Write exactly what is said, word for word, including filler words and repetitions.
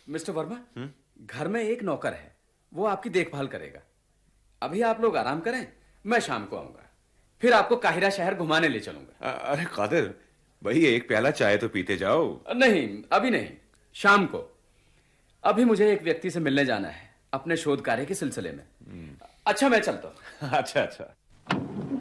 Mister Verma, घर में एक नौकर है, वो आपकी देखभाल करेगा। अभी आप लोग आराम करें, मैं शाम को आऊंगा, फिर आपको काहिरा शहर घुमाने ले चलूंगा। अरे कादिर भाई, एक प्याला चाय तो पीते जाओ। नहीं, अभी नहीं, शाम को। अभी मुझे एक व्यक्ति से मिलने जाना है अपने शोध कार्य के सिलसिले में। अच्छा, मैं चलता हूं। अच्छा अच्छा।